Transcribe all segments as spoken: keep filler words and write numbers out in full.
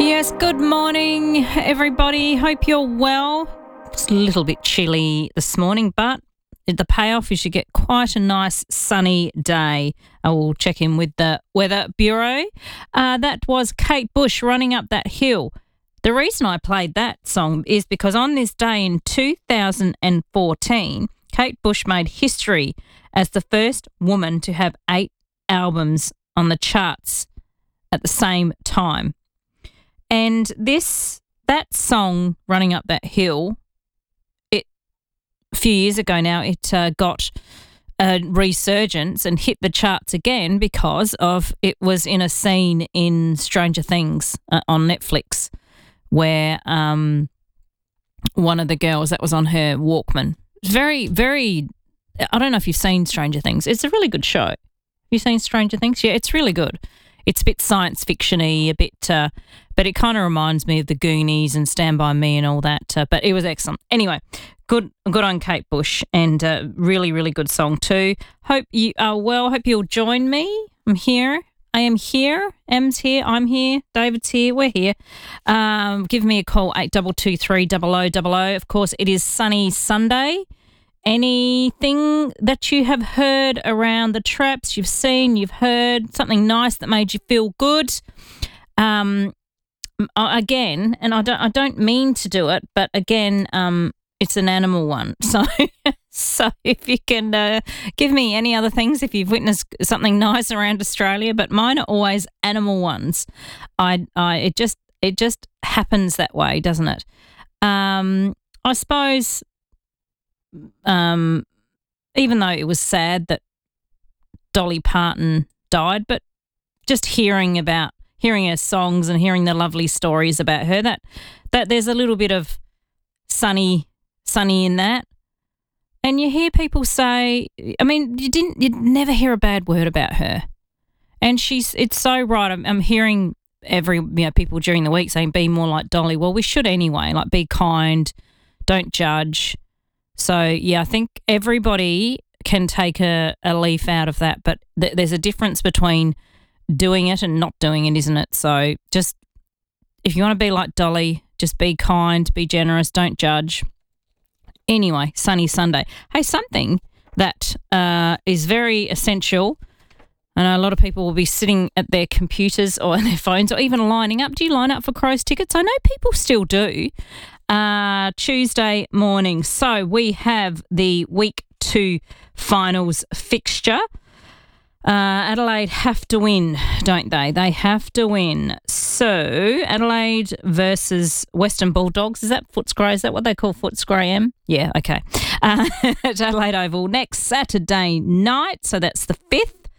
Yes, good morning, everybody. Hope you're well. It's a little bit chilly this morning, but the payoff is you get quite a nice sunny day. I will check in with the Weather Bureau. Uh, that was Kate Bush, Running Up That Hill. The reason I played that song is because on this day in two thousand fourteen, Kate Bush made history as the first woman to have eight albums on the charts at the same time. And this, that song, Running Up That Hill, it a few years ago now, it uh, got a resurgence and hit the charts again because of it was in a scene in Stranger Things uh, on Netflix where um, one of the girls, that was on her Walkman. Very, very, I don't know if you've seen Stranger Things. It's a really good show. Have you seen Stranger Things? Yeah, it's really good. It's a bit science fiction-y, a bit, uh, but it kind of reminds me of the Goonies and Stand By Me and all that. Uh, but it was excellent. Anyway, good, good on Kate Bush, and uh, really, really good song too. Hope you are well. Hope you'll join me. I'm here. I am here. Em's here. I'm here. David's here. We're here. Um, give me a call eight two two three double oh double oh. Of course, it is sunny Sunday. Anything that you have heard around the traps, you've seen, you've heard, something nice that made you feel good. Um, again, and I don't, I don't mean to do it, but again, um, it's an animal one. So, so if you can uh, give me any other things, if you've witnessed something nice around Australia, but mine are always animal ones. I, I, it just, it just happens that way, doesn't it? Um, I suppose. Um, even though it was sad that Dolly Parton died, but just hearing about hearing her songs and hearing the lovely stories about her, that that there's a little bit of sunny sunny in that. And you hear people say, I mean, you didn't you'd never hear a bad word about her. And she's it's so right. I'm, I'm hearing every you know people during the week saying be more like Dolly. Well, we should anyway. Like be kind, don't judge. So, yeah, I think everybody can take a, a leaf out of that, but th- there's a difference between doing it and not doing it, isn't it? So just if you want to be like Dolly, just be kind, be generous, don't judge. Anyway, sunny Sunday. Hey, something that uh, is very essential, I know a lot of people will be sitting at their computers or on their phones or even lining up. Do you line up for Crows tickets? I know people still do. Uh, Tuesday morning. So we have the week two finals fixture. Uh, Adelaide have to win, don't they? They have to win. So Adelaide versus Western Bulldogs. Is that Footscray? Is that what they call Footscray M? Yeah, okay. Uh, at Adelaide Oval next Saturday night. So that's the fifth.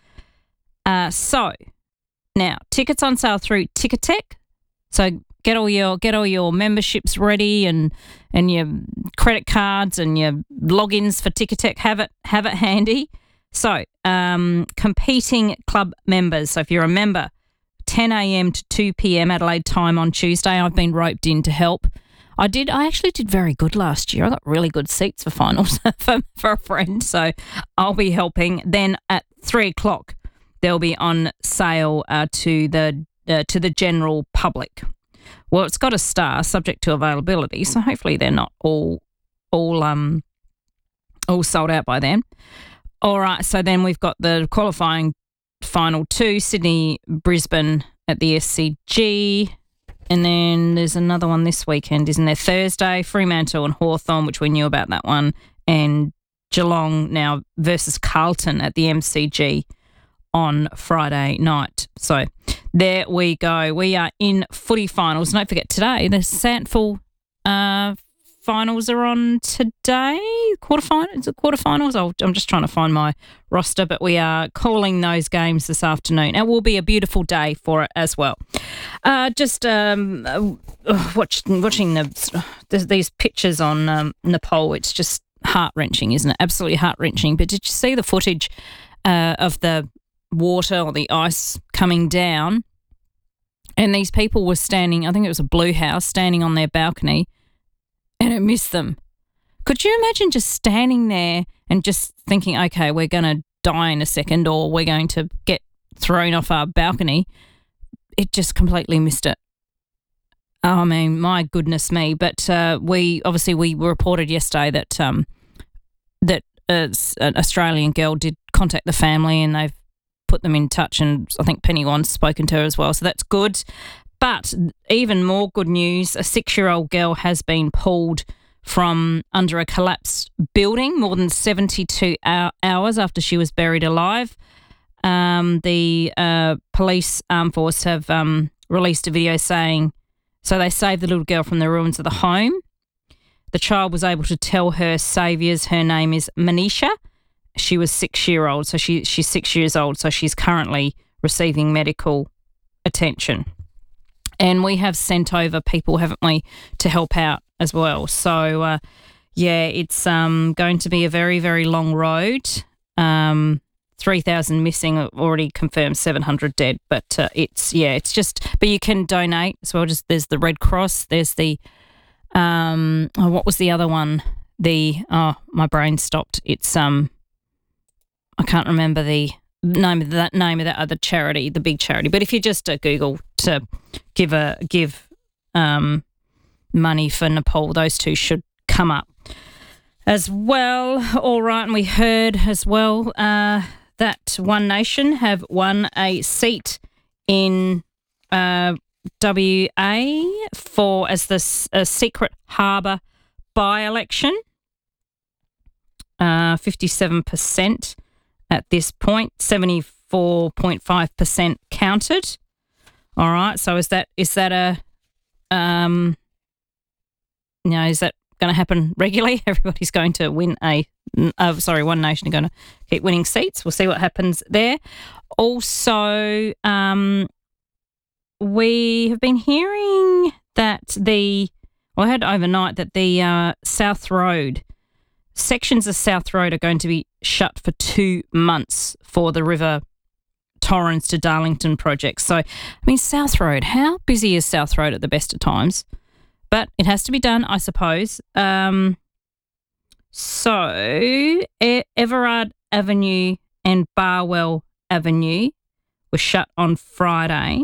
Uh, so now tickets on sale through Ticketek. So Get all your get all your memberships ready and and your credit cards and your logins for Ticketek. Have it have it handy. So um, competing club members. So if you're a member, ten a.m. to two p.m. Adelaide time on Tuesday. I've been roped in to help. I did. I actually did very good last year. I got really good seats for finals for, for a friend. So I'll be helping. Then at three o'clock, they'll be on sale uh, to the uh, to the general public. Well, it's got a star, subject to availability, so hopefully they're not all all um all sold out by then. All right, so then we've got the qualifying final two, Sydney, Brisbane at the S C G, and then there's another one this weekend, isn't there? Thursday, Fremantle and Hawthorn, which we knew about that one, and Geelong now versus Carlton at the M C G on Friday night. So there we go. We are in footy finals. Don't forget today, the Sandful uh, finals are on today. Quarterfinals? Is it quarterfinals? I'll, I'm just trying to find my roster, but we are calling those games this afternoon. It will be a beautiful day for it as well. Uh, just um, uh, watch, watching the, the these pictures on um, Nepal, it's just heart-wrenching, isn't it? Absolutely heart-wrenching. But did you see the footage uh, of the water or the ice coming down, and these people were standing, I think it was a blue house, standing on their balcony, and it missed them. Could you imagine just standing there and just thinking, okay, we're going to die in a second or we're going to get thrown off our balcony? It just completely missed it. I mean, my goodness me. But uh, we obviously we reported yesterday that um, that uh, an Australian girl did contact the family and they've put them in touch, and I think Penny Wan's spoken to her as well. So that's good. But even more good news, a six-year-old girl has been pulled from under a collapsed building more than seventy-two hours after she was buried alive. Um, the uh, police armed force have um, released a video saying, so they saved the little girl from the ruins of the home. The child was able to tell her saviours her name is Manisha. She was six-year-old, so she she's six years old, so she's currently receiving medical attention. And we have sent over people, haven't we, to help out as well. So, uh, yeah, it's um, going to be a very, very long road. Um, three thousand missing, already confirmed, seven hundred dead. But uh, it's, yeah, it's just, but you can donate as well. Just there's the Red Cross, there's the, um, oh, what was the other one? The, oh, my brain stopped. It's, um, I can't remember the name of that name of that other charity, the big charity. But if you just uh, Google to give a give um, money for Nepal, those two should come up as well. All right, and we heard as well uh, that One Nation have won a seat in uh, W A for as the uh, Secret Harbour by-election, uh, fifty-seven percent. At this point, seventy-four point five percent counted. All right. So is that is that a um you know, is that going to happen regularly? Everybody's going to win a uh, sorry, One Nation are going to keep winning seats. We'll see what happens there. Also, um we have been hearing that the well, I heard overnight that the uh, South Road sections of South Road are going to be shut for two months for the River Torrens to Darlington project. So, I mean, South Road, how busy is South Road at the best of times? But it has to be done, I suppose. Um, so, e- Everard Avenue and Barwell Avenue were shut on Friday,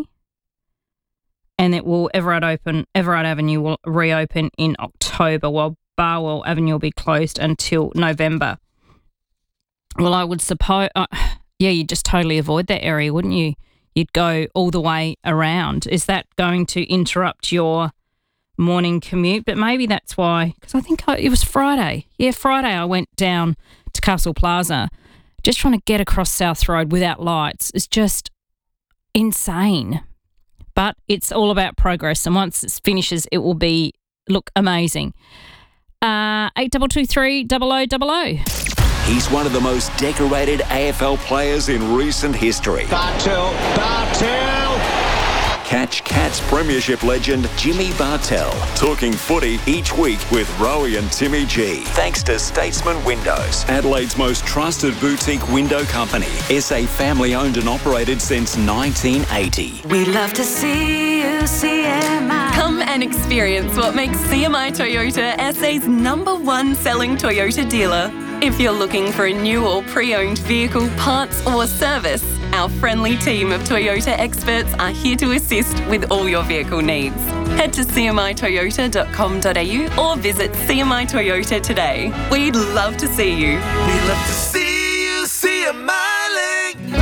and it will Everard open. Everard Avenue will reopen in October, while Barwell Avenue will be closed until November. Well, I would suppose, uh, yeah, you'd just totally avoid that area, wouldn't you? You'd go all the way around. Is that going to interrupt your morning commute? But maybe that's why, because I think I, it was Friday. Yeah, Friday I went down to Castle Plaza, just trying to get across South Road without lights. It's just insane. But it's all about progress, and once it finishes, it will be, look, amazing. Uh, eight two two three double oh double oh. He's one of the most decorated A F L players in recent history. Bartel, Bartel! Catch Cats Premiership legend Jimmy Bartel. Talking footy each week with Rowie and Timmy G. Thanks to Statesman Windows, Adelaide's most trusted boutique window company. S A family owned and operated since nineteen eighty. We love to see you, C M I. Come and experience what makes C M I Toyota S A's number one selling Toyota dealer. If you're looking for a new or pre-owned vehicle, parts or service, our friendly team of Toyota experts are here to assist with all your vehicle needs. Head to c m i toyota dot com dot a u or visit C M I Toyota today. We'd love to see you. We love to see you, C M I Link.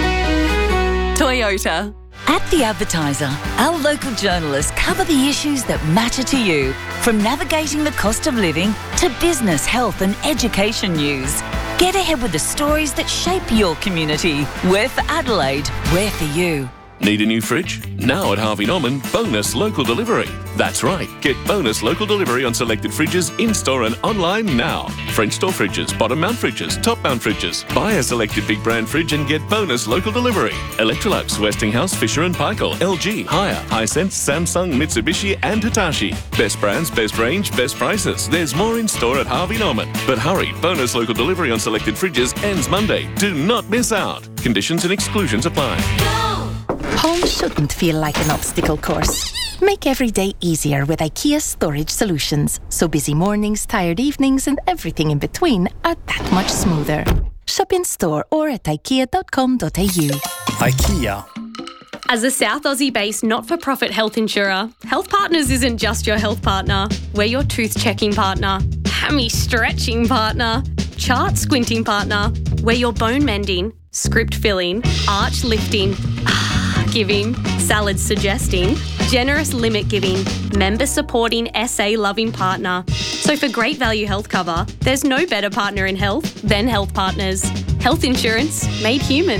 Toyota. At The Advertiser, our local journalists cover the issues that matter to you, from navigating the cost of living to business, health and education news. Get ahead with the stories that shape your community. We're for Adelaide, we're for you. Need a new fridge? Now at Harvey Norman, bonus local delivery. That's right, get bonus local delivery on selected fridges in-store and online now. French door fridges, bottom mount fridges, top mount fridges. Buy a selected big brand fridge and get bonus local delivery. Electrolux, Westinghouse, Fisher and Paykel, L G, Haier, Hisense, Samsung, Mitsubishi and Hitachi. Best brands, best range, best prices. There's more in-store at Harvey Norman. But hurry, bonus local delivery on selected fridges ends Monday. Do not miss out. Conditions and exclusions apply. Home shouldn't feel like an obstacle course. Make every day easier with IKEA storage solutions, so busy mornings, tired evenings and everything in between are that much smoother. Shop in store or at ikea dot com dot a u. IKEA. As a South Aussie-based not-for-profit health insurer, Health Partners isn't just your health partner. We're your tooth-checking partner, hammy-stretching partner, chart-squinting partner. We're your bone-mending, script-filling, arch-lifting, giving, salad-suggesting, generous limit-giving, member-supporting, S A-loving partner. So for great value health cover, there's no better partner in health than Health Partners. Health insurance made human.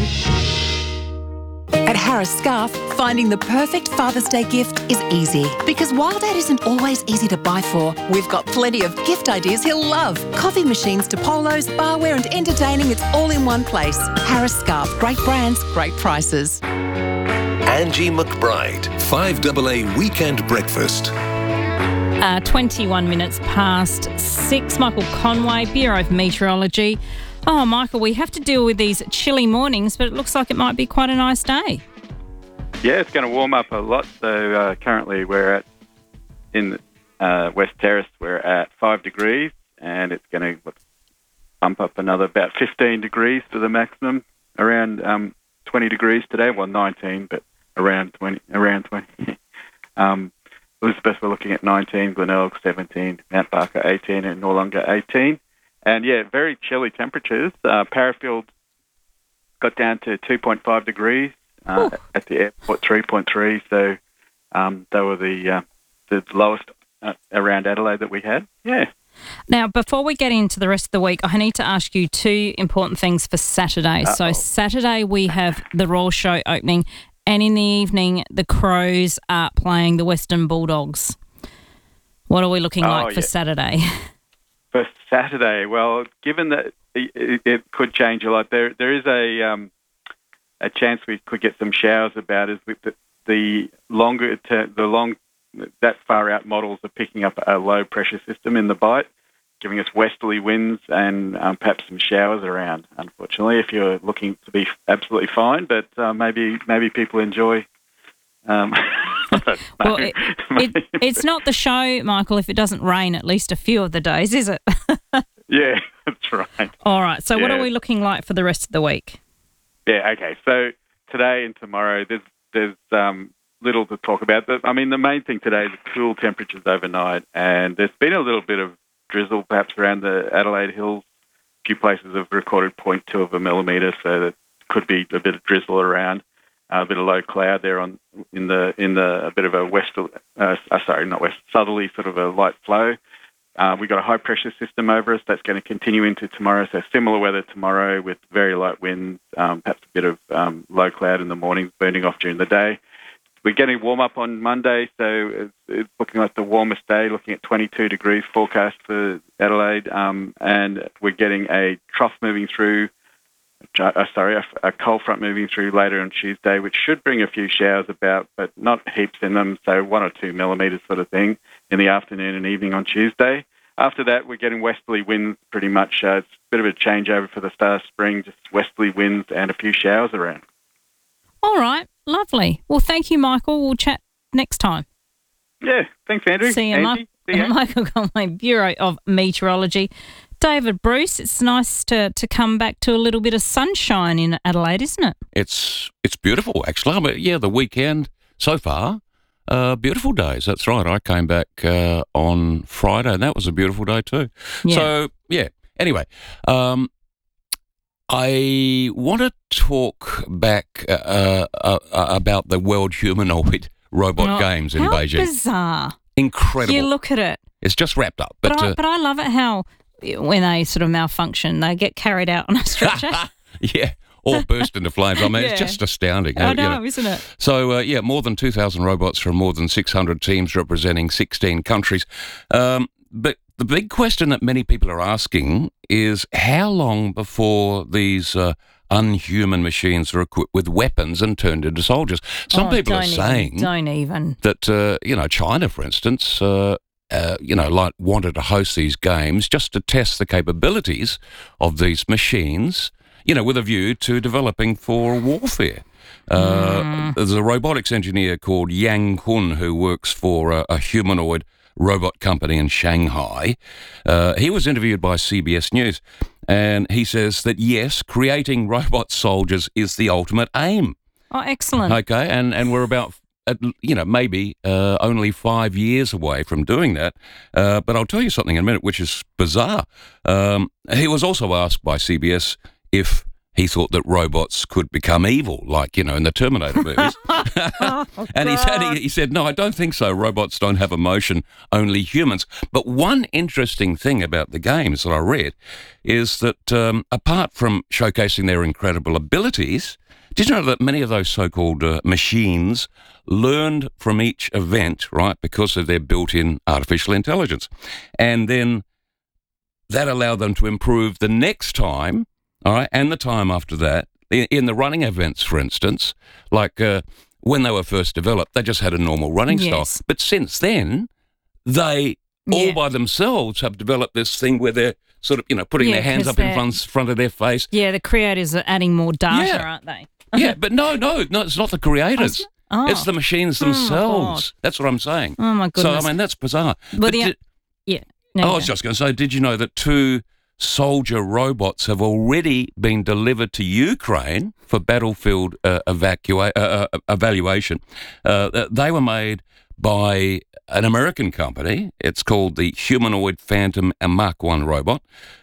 At Harris Scarf, finding the perfect Father's Day gift is easy. Because while Dad isn't always easy to buy for, we've got plenty of gift ideas he'll love. Coffee machines to polos, barware and entertaining, it's all in one place. Harris Scarf, great brands, great prices. Angie McBride, five A A Weekend Breakfast. Uh, twenty-one minutes past six. Michael Conway, Bureau of Meteorology. Oh, Michael, we have to deal with these chilly mornings, but it looks like it might be quite a nice day. Yeah, it's going to warm up a lot. So uh, currently we're at, in uh, West Terrace, we're at five degrees, and it's going to bump up another about fifteen degrees to the maximum, around um, twenty degrees today. Well, nineteen, but around twenty. Around twenty. um, Elizabeth, we're looking at nineteen, Glenelg seventeen, Mount Barker eighteen, and Noarlunga eighteen. And, yeah, very chilly temperatures. Uh, Parafield got down to two point five degrees uh, at the airport, three point three. So um, they were the uh, the lowest uh, around Adelaide that we had. Yeah. Now, before we get into the rest of the week, I need to ask you two important things for Saturday. Uh-oh. So Saturday we have the Royal Show opening, and in the evening the Crows are playing the Western Bulldogs. What are we looking oh, like for yeah. Saturday? For Saturday, well, given that it, it could change a lot, there there is a um, a chance we could get some showers about as with the, the longer ter- the long that far out models are picking up a low pressure system in the Bight, giving us westerly winds and um, perhaps some showers around. Unfortunately, if you're looking to be absolutely fine, but uh, maybe maybe people enjoy. Um, well, it, it, it's not the show, Michael, if it doesn't rain at least a few of the days, is it? Yeah, that's right. All right, so yeah. what are we looking like for the rest of the week? Yeah, okay. So today and tomorrow, there's there's um, little to talk about. But, I mean, the main thing today is the cool temperatures overnight, and there's been a little bit of drizzle perhaps around the Adelaide Hills. A few places have recorded zero point two of a millimetre, so that could be a bit of drizzle around. Uh, a bit of low cloud there on in the in the a bit of a westerly, uh, uh, sorry, not west, southerly sort of a light flow. Uh, we've got a high pressure system over us that's going to continue into tomorrow. So similar weather tomorrow with very light winds, um, perhaps a bit of um, low cloud in the mornings, burning off during the day. We're getting warm up on Monday, so it's, it's looking like the warmest day, looking at twenty-two degrees forecast for Adelaide, um, and we're getting a trough moving through. Uh, sorry, a, a cold front moving through later on Tuesday, which should bring a few showers about, but not heaps in them, so one or two millimetres sort of thing in the afternoon and evening on Tuesday. After that, we're getting westerly winds pretty much. Uh, it's a bit of a changeover for the start of spring, just westerly winds and a few showers around. All right, lovely. Well, thank you, Michael. We'll chat next time. Yeah, thanks, Andrew. See you, Angie, Ma- see ya. Michael Conway, Bureau of Meteorology. David Bruce, it's nice to, to come back to a little bit of sunshine in Adelaide, isn't it? It's it's beautiful, actually. I mean, yeah, the weekend so far, uh, beautiful days. That's right. I came back uh, on Friday, and that was a beautiful day too. Yeah. So, yeah. Anyway, um, I want to talk back uh, uh, uh, about the World Humanoid Robot Oh, Games in how Beijing. bizarre. Incredible. You look at it. It's just wrapped up. But, But, I, uh, but I love it how when they sort of malfunction, they get carried out on a stretcher. yeah, or burst into flames. I mean, Yeah. it's just astounding. I uh, you know, isn't it? So, uh, yeah, more than two thousand robots from more than six hundred teams representing sixteen countries. Um, but the big question that many people are asking is how long before these uh, unhuman machines are equipped with weapons and turned into soldiers? Some Oh, people are don't even, saying Don't even. that, uh, you know, China, for instance, uh, uh, you know, like wanted to host these games just to test the capabilities of these machines, you know, with a view to developing for warfare. Uh, Mm. There's a robotics engineer called Yang Kun who works for a, a humanoid robot company in Shanghai. Uh, he was interviewed by C B S News, and he says that, yes, creating robot soldiers is the ultimate aim. Oh, excellent. Okay, and, and we're about, at, you know, maybe uh, only five years away from doing that. Uh, but I'll tell you something in a minute, which is bizarre. Um, he was also asked by C B S if he thought that robots could become evil, like, you know, in the Terminator movies. oh, and he said, he, he said, no, I don't think so. Robots don't have emotion, only humans. But one interesting thing about the games that I read is that um, apart from showcasing their incredible abilities, did you know that many of those so-called uh, machines learned from each event, right, because of their built-in artificial intelligence? And then that allowed them to improve the next time, all right, and the time after that. In, in the running events, for instance, like uh, when they were first developed, they just had a normal running Yes. style. But since then, they all Yeah. by themselves have developed this thing where they're sort of, you know, putting Yeah, their hands 'cause up in they're- front, front of their face. Yeah, the creators are adding more data, Yeah. aren't they? Yeah, but no, no, no, it's not the creators. Oh. It's the machines Oh, my themselves. God. That's what I'm saying. Oh, my goodness. So, I mean, that's bizarre. Well, But the, did- yeah. No, I you was go. just going to say, did you know that two soldier robots have already been delivered to Ukraine for battlefield uh, evacua- uh, uh, evaluation? Uh, they were made by an American company. It's called the Humanoid Phantom Mark one robot.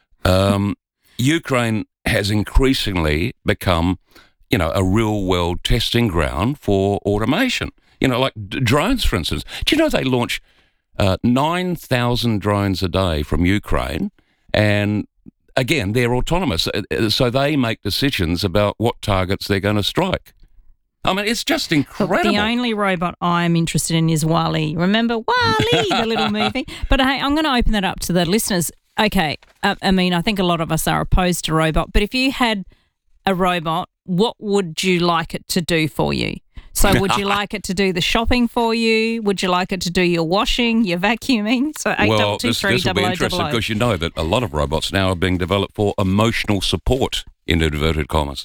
Um, Ukraine has increasingly become, you know, a real-world testing ground for automation. You know, like d- drones, for instance. Do you know they launch uh, nine thousand drones a day from Ukraine? And again, they're autonomous, uh, so they make decisions about what targets they're going to strike. I mean, it's just Look, incredible. the only robot I'm interested in is Wall-E. Remember Wall-E, the little movie? But hey, I'm going to open that up to the listeners. Okay, uh, I mean, I think a lot of us are opposed to robot, but if you had a robot, what would you like it to do for you? So would you like it to do the shopping for you? Would you like it to do your washing, your vacuuming? So eight well, double two this, three this will be double o interesting double o. because you know that a lot of robots now are being developed for emotional support, in inverted commas.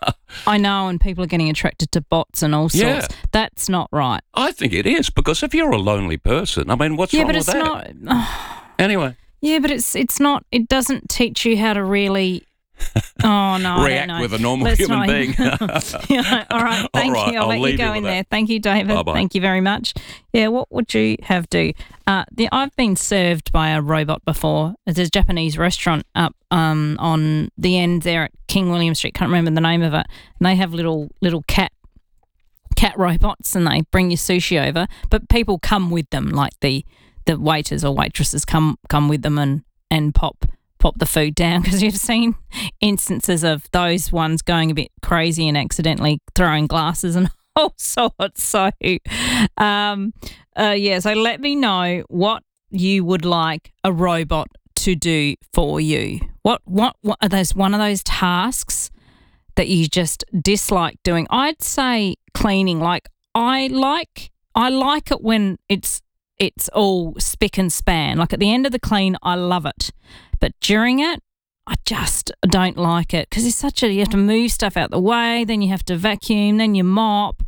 I know, and people are getting attracted to bots and all sorts. Yeah. That's not right. I think it is, because if you're a lonely person, I mean, what's yeah, wrong but with it's that? not. Anyway. Yeah, but it's it's not. It doesn't teach you how to really. Oh no! I React don't know. with a normal Let's human not- being. Yeah, all right, thank All right, you. I'll, I'll let you leave go you with in that. there. Thank you, David. Bye-bye. Thank you very much. Yeah, what would you have do? Uh, the, I've been served by a robot before. There's a Japanese restaurant up um, on the end there at King William Street. Can't remember the name of it. And they have little little cat cat robots, and they bring you sushi over. But people come with them, like the the waiters or waitresses come come with them and and pop. pop the food down, because you've seen instances of those ones going a bit crazy and accidentally throwing glasses and all sorts. So, um, uh, yeah, so let me know what you would like a robot to do for you. What, what, what are those, one of those tasks that you just dislike doing? I'd say cleaning. Like, I like, I like it when it's, it's all spick and span. Like at the end of the clean, I love it. But during it, I just don't like it, because it's such a, you have to move stuff out the way, then you have to vacuum, then you mop.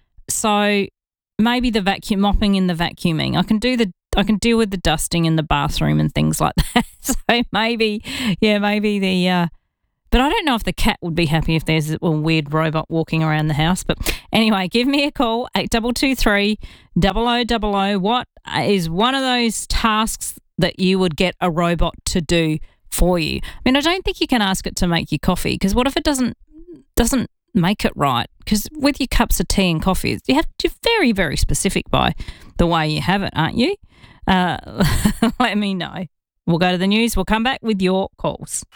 So maybe the vacuum, mopping in the vacuuming. I can do the, I can deal with the dusting in the bathroom and things like that. So maybe, yeah, maybe the, uh, but I don't know if the cat would be happy if there's a weird robot walking around the house. But anyway, give me a call, eight two two three, double oh double oh. What is one of those tasks that you would get a robot to do for you? I mean, I don't think you can ask it to make you coffee, because what if it doesn't doesn't make it right? Because with your cups of tea and coffee, you have to be very, very specific by the way you have it, aren't you? Uh, let me know. We'll go to the news. We'll come back with your calls.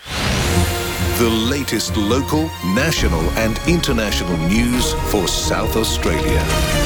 The latest local, national and international news for South Australia.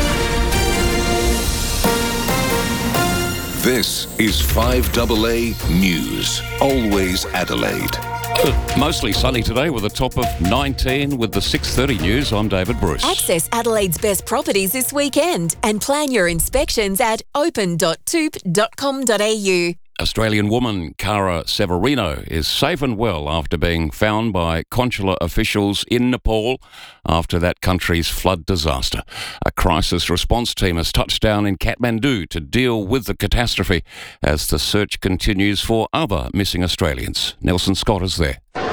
This is five A A News. Always Adelaide. Mostly sunny today with a top of nineteen with the six thirty news. I'm David Bruce. Access Adelaide's best properties this weekend and plan your inspections at open dot toop dot com dot a u. Australian woman Cara Severino is safe and well after being found by consular officials in Nepal after that country's flood disaster. A crisis response team has touched down in Kathmandu to deal with the catastrophe as the search continues for other missing Australians. Nelson Scott is there.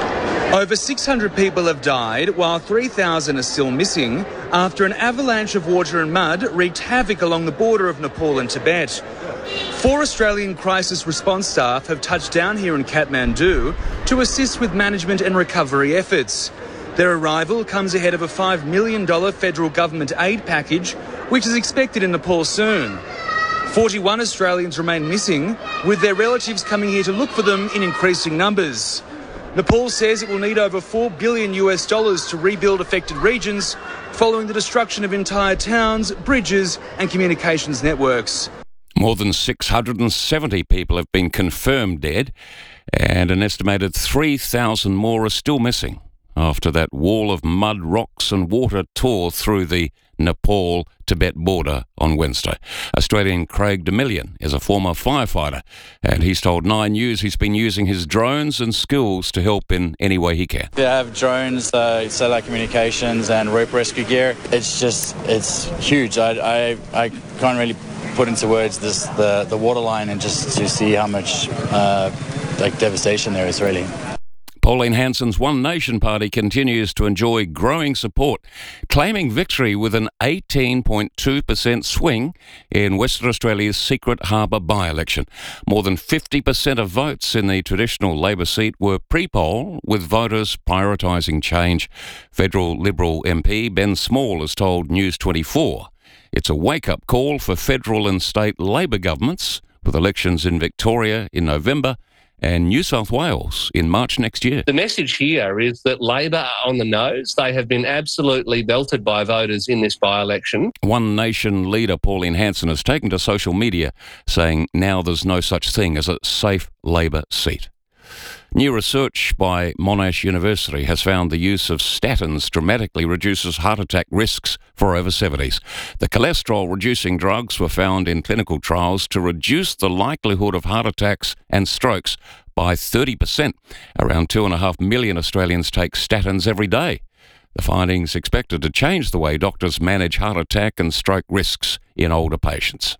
Over six hundred people have died, while three thousand are still missing after an avalanche of water and mud wreaked havoc along the border of Nepal and Tibet. Four Australian crisis response staff have touched down here in Kathmandu to assist with management and recovery efforts. Their arrival comes ahead of a five million dollars federal government aid package, which is expected in Nepal soon. forty-one Australians remain missing, with their relatives coming here to look for them in increasing numbers. Nepal says it will need over four billion U S dollars to rebuild affected regions following the destruction of entire towns, bridges and communications networks. More than six hundred seventy people have been confirmed dead, and an estimated three thousand more are still missing after that wall of mud, rocks and water tore through the Nepal-Tibet border on Wednesday. Australian Craig Demillion is a former firefighter, and he's told Nine News he's been using his drones and skills to help in any way he can. They have drones, uh, satellite communications and rope rescue gear. It's just, it's huge. I, I, I can't really put into words this the, the waterline and just to see how much uh, like devastation there is, really. Pauline Hanson's One Nation party continues to enjoy growing support, claiming victory with an eighteen point two percent swing in Western Australia's Secret Harbour by-election. More than fifty percent of votes in the traditional Labor seat were pre-poll, with voters prioritising change. Federal Liberal M P Ben Small has told News twenty-four it's a wake-up call for federal and state Labor governments, with elections in Victoria in November and New South Wales in March next year. The message here is that Labor are on the nose. They have been absolutely belted by voters in this by-election. One Nation leader Pauline Hanson has taken to social media saying now there's no such thing as a safe Labor seat. New research by Monash University has found the use of statins dramatically reduces heart attack risks for over seventies. The cholesterol-reducing drugs were found in clinical trials to reduce the likelihood of heart attacks and strokes by thirty percent. Around two and a half million Australians take statins every day. The findings expected to change the way doctors manage heart attack and stroke risks in older patients.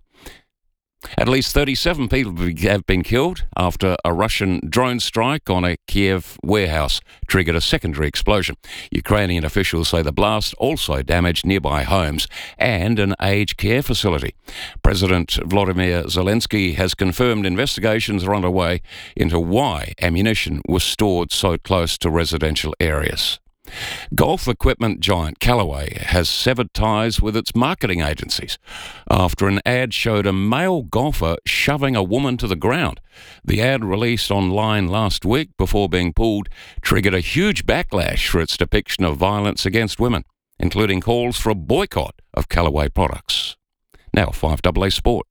At least thirty-seven people have been killed after a Russian drone strike on a Kiev warehouse triggered a secondary explosion. Ukrainian officials say the blast also damaged nearby homes and an aged care facility. President Volodymyr Zelensky has confirmed investigations are underway into why ammunition was stored so close to residential areas. Golf equipment giant Callaway has severed ties with its marketing agencies after an ad showed a male golfer shoving a woman to the ground. The ad, released online last week before being pulled, triggered a huge backlash for its depiction of violence against women, including calls for a boycott of Callaway products. Now, five A A Sport.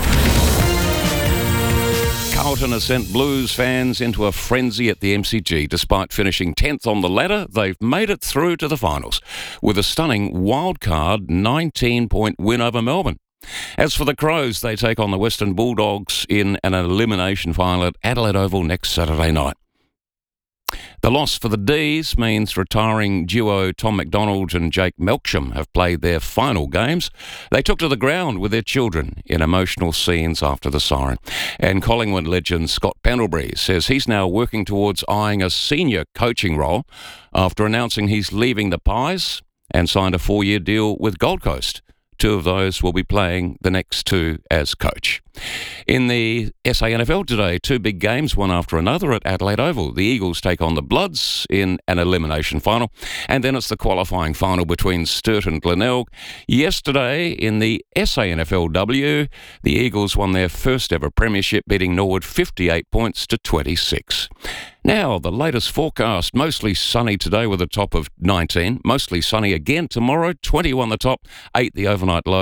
Carlton has sent Blues fans into a frenzy at the M C G. Despite finishing tenth on the ladder, they've made it through to the finals with a stunning wildcard nineteen-point win over Melbourne. As for the Crows, they take on the Western Bulldogs in an elimination final at Adelaide Oval next Saturday night. The loss for the D's means retiring duo Tom McDonald and Jake Melksham have played their final games. They took to the ground with their children in emotional scenes after the siren. And Collingwood legend Scott Pendlebury says he's now working towards eyeing a senior coaching role after announcing he's leaving the Pies and signed a four-year deal with Gold Coast. Two of those will be playing the next two as coach. In the S A N F L today, two big games, one after another at Adelaide Oval. The Eagles take on the Bloods in an elimination final, and then it's the qualifying final between Sturt and Glenelg. Yesterday, in the S A N F L W, the Eagles won their first ever premiership, beating Norwood fifty-eight points to twenty-six. Now, the latest forecast, mostly sunny today with a top of nineteen. Mostly sunny again tomorrow, twenty-one the top, eight the overnight low.